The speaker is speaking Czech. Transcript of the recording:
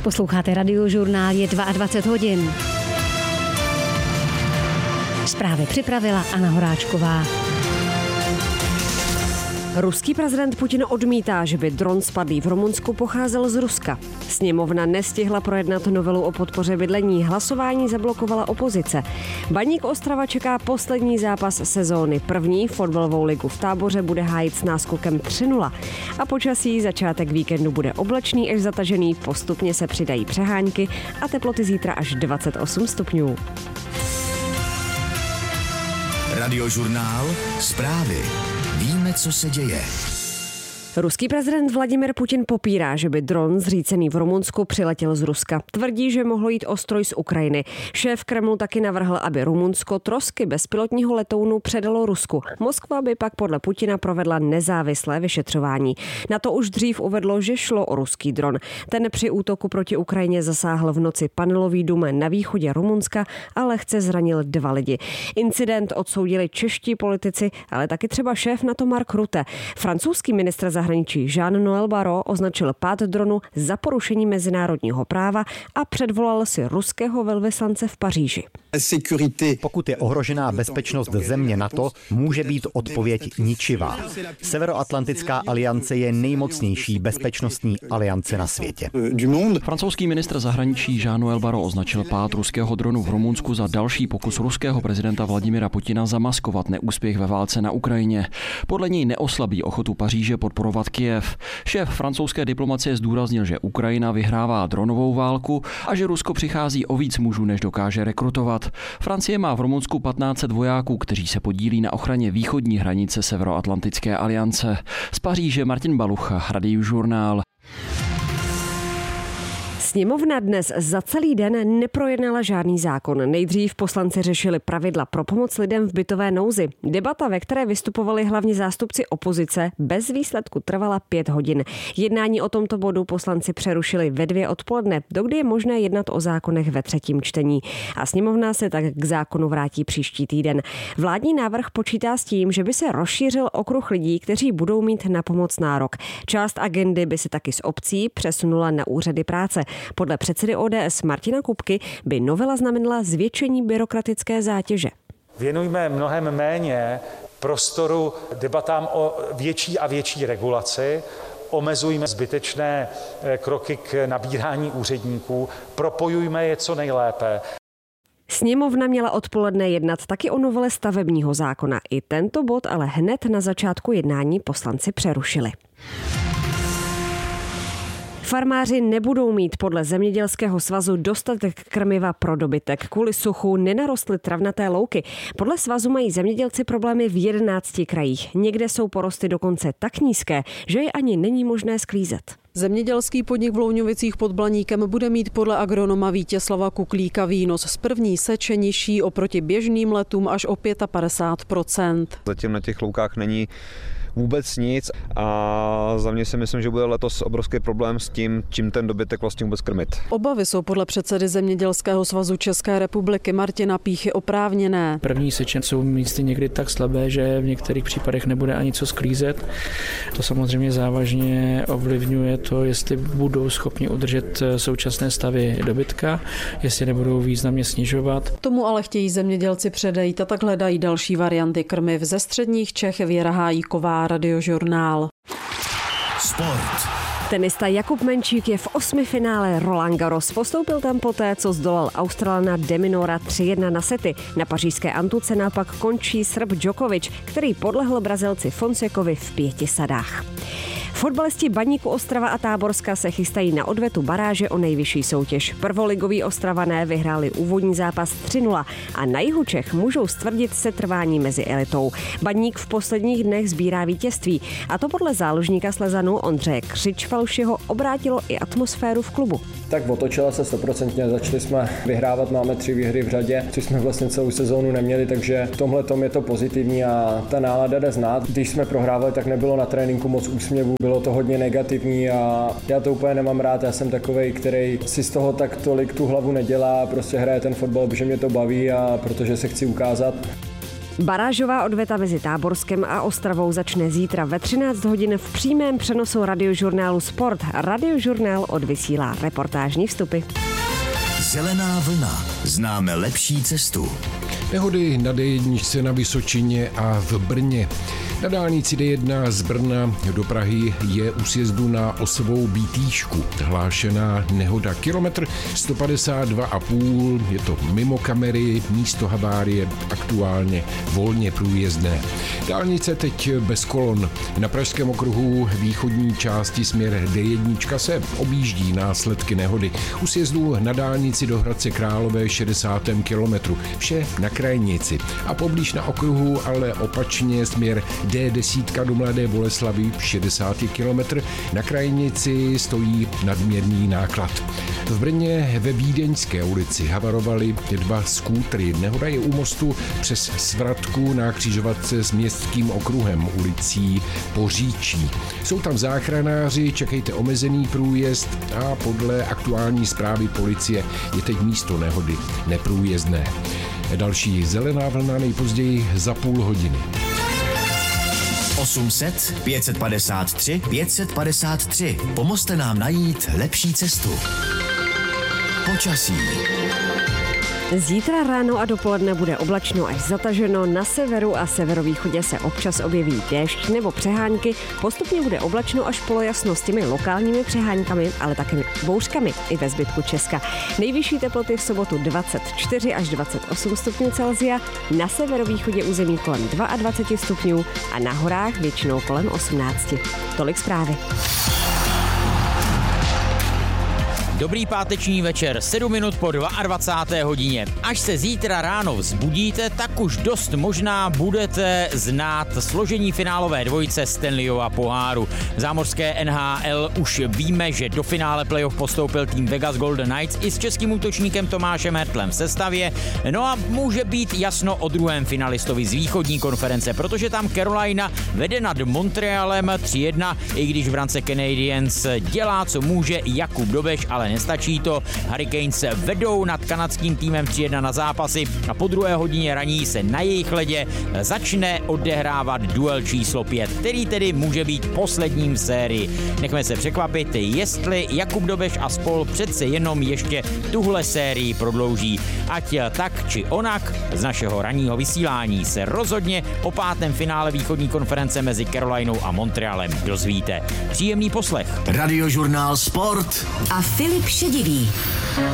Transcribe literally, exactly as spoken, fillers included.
Posloucháte Radiožurnál, je dvacet dva hodin. Zprávy připravila Anna Horáčková. Ruský prezident Putin odmítá, že by dron spadlý v Rumunsku pocházel z Ruska. Sněmovna nestihla projednat novelu o podpoře bydlení, hlasování zablokovala opozice. Baník Ostrava čeká poslední zápas sezóny. První fotbalovou ligu v Táboře bude hájit s náskokem tři nula. A počasí začátek víkendu bude oblačný až zatažený, postupně se přidají přehánky a teploty zítra až dvacet osm stupňů. Radiožurnál, zprávy. Víme, co se děje. Ruský prezident Vladimir Putin popírá, že by dron zřícený v Rumunsku přiletěl z Ruska. Tvrdí, že mohlo jít o stroj z Ukrajiny. Šéf Kremlu taky navrhl, aby Rumunsko trosky bezpilotního letounu předalo Rusku. Moskva by pak podle Putina provedla nezávislé vyšetřování. Na to už dřív uvedlo, že šlo o ruský dron. Ten při útoku proti Ukrajině zasáhl v noci panelový dům na východě Rumunska a lehce zranil dva lidi. Incident odsoudili čeští politici, ale taky třeba šéf NATO Mark Rutte. Francouzský ministr zahraničí Jean-Noël Barrot označil pád dronu za porušení mezinárodního práva a předvolal si ruského velvyslance v Paříži. Pokud je ohrožená bezpečnost země NATO, může být odpověď ničivá. Severoatlantická aliance je nejmocnější bezpečnostní aliance na světě. Francouzský ministr zahraničí Jean-Noël Barrot označil pád ruského dronu v Rumunsku za další pokus ruského prezidenta Vladimira Putina zamaskovat neúspěch ve válce na Ukrajině. Podle něj neoslabí ochotu Paříže podporovat Kyjev. Šéf francouzské diplomacie zdůraznil, že Ukrajina vyhrává dronovou válku a že Rusko přichází o víc mužů, než dokáže rekrutovat. Francie má v Rumunsku patnáct set vojáků, kteří se podílí na ochraně východní hranice Severoatlantické aliance. Z Paříže Martin Balucha, Radiožurnál. Sněmovna dnes za celý den neprojednala žádný zákon. Nejdřív poslanci řešili pravidla pro pomoc lidem v bytové nouzi. Debata, ve které vystupovali hlavně zástupci opozice, bez výsledku trvala pět hodin. Jednání o tomto bodu poslanci přerušili ve dvě odpoledne, dokdy je možné jednat o zákonech ve třetím čtení. A sněmovna se tak k zákonu vrátí příští týden. Vládní návrh počítá s tím, že by se rozšířil okruh lidí, kteří budou mít na pomoc nárok. Část agendy by se taky z obcí přesunula na úřady práce. Podle předsedy O D S Martina Kupky by novela znamenala zvětšení byrokratické zátěže. Věnujme mnohem méně prostoru debatám o větší a větší regulaci, omezujme zbytečné kroky k nabírání úředníků, propojujme je co nejlépe. Sněmovna měla odpoledne jednat taky o novele stavebního zákona. I tento bod ale hned na začátku jednání poslanci přerušili. Farmáři nebudou mít podle Zemědělského svazu dostatek krmiva pro dobytek. Kvůli suchu nenarostly travnaté louky. Podle svazu mají zemědělci problémy v jedenácti krajích. Někde jsou porosty dokonce tak nízké, že je ani není možné sklízet. Zemědělský podnik v Louňovicích pod Blaníkem bude mít podle agronoma Vítězslava Kuklíka výnos z první seče nižší oproti běžným letům až o padesát pět procent. Zatím na těch loukách není vůbec nic a za mě si myslím, že bude letos obrovský problém s tím, čím ten dobytek vlastně vůbec krmit. Obavy jsou podle předsedy Zemědělského svazu České republiky Martina Píchy oprávněné. První seče jsou místy někdy tak slabé, že v některých případech nebude ani co sklízet. To samozřejmě závažně ovlivňuje to, jestli budou schopni udržet současné stavy dobytka, jestli nebudou významně snižovat. Tomu ale chtějí zemědělci předejít a tak hledají další varianty krmiv. Ze středních Čech Věra Hájíková, Radiožurnál. Sport. Tenista Jakub Menčík je v osmifinále Roland Garros. Postoupil tam poté, co zdolal Australana De Minaura tři jedna na sety. Na pařížské Antuce naopak končí Srb Djokovic, který podlehl Brazilci Fonsekovi v pěti sadách. Fotbalisti Baníku Ostrava a Táborska se chystají na odvetu baráže o nejvyšší soutěž. Prvoligoví Ostravané vyhráli úvodní zápas tři nula a na jihu Čech můžou stvrdit setrvání mezi elitou. Baník v posledních dnech sbírá vítězství a to podle záložníka Slezanu Ondřeje Křičfalšího obrátilo i atmosféru v klubu. Tak otočila se stoprocentně, začali jsme vyhrávat, máme tři výhry v řadě, což jsme vlastně celou sezónu neměli, takže v tomhle tom je to pozitivní a ta nálada jde znát. Když jsme prohrávali, tak nebylo na tréninku moc úsměvů, bylo to hodně negativní a já to úplně nemám rád, já jsem takovej, který si z toho tak tolik tu hlavu nedělá, prostě hraje ten fotbal, protože mě to baví a protože se chci ukázat. Barážová odveta mezi Táborskem a Ostravou začne zítra ve třináct hodin v přímém přenosu radiožurnálu Sport. Radiožurnál odvysílá reportážní vstupy. Zelená vlna. Známe lepší cestu. Nehody na dé jedna na Vysočině a v Brně. Na dálnici dé jedna z Brna do Prahy je u sjezdu na Osovou Bítýšku hlášená nehoda. Kilometr sto padesát dva a půl, je to mimo kamery, místo havárie aktuálně volně průjezdné. Dálnice teď bez kolon. Na pražském okruhu východní části směr dé jedna se objíždí následky nehody. U sjezdu na dálnici do Hradce Králové šedesátém kilometru. Vše na krajnici. A poblíž na okruhu, ale opačně směr dé deset do Mladé Boleslavi šedesátý kilometr. Na krajnici stojí nadměrný náklad. V Brně ve Vídeňské ulici havarovaly dva skútry. Nehoda je u mostu přes Svratku na křižovatce s městským okruhem ulicí Poříčí. Jsou tam záchranáři, čekejte omezený průjezd a podle aktuální zprávy policie je teď místo nehody neprůjezdné. Další zelená vlna nejpozději za půl hodiny. osm set, pět set padesát tři, pět set padesát tři. Pomozte nám najít lepší cestu. Počasí. Zítra ráno a dopoledne bude oblačno až zataženo, na severu a severovýchodě se občas objeví déšť nebo přehánky, postupně bude oblačno až polojasno s těmi lokálními přeháňkami, ale také bouřkami i ve zbytku Česka. Nejvyšší teploty v sobotu dvacet čtyři až dvacet osm stupňů Celsia, na severovýchodě území kolem dvacet dva stupňů a na horách většinou kolem osmnáct. Tolik zprávy. Dobrý páteční večer, sedm minut po dvacáté druhé hodině. Až se zítra ráno vzbudíte, tak už dost možná budete znát složení finálové dvojice Stanleyova poháru. V zámořské N H L už víme, že do finále playoff postoupil tým Vegas Golden Knights i s českým útočníkem Tomášem Hertlem v sestavě. No a může být jasno o druhém finalistovi z východní konference, protože tam Carolina vede nad Montrealem tři jedna, i když v brance Canadiens dělá, co může Jakub Dobeš, ale nestačí to. Hurricanes vedou nad kanadským týmem tři jedna na zápasy a po druhé hodině raní se na jejich ledě začne odehrávat duel číslo pět, který tedy může být posledním v sérii. Nechme se překvapit, jestli Jakub Dobeš a spol přece jenom ještě tuhle sérii prodlouží. Ať tak či onak, z našeho ranního vysílání se rozhodně o pátém finále východní konference mezi Carolinou a Montrealem dozvíte. Příjemný poslech. Radiožurnál Sport a Filip Šedivý.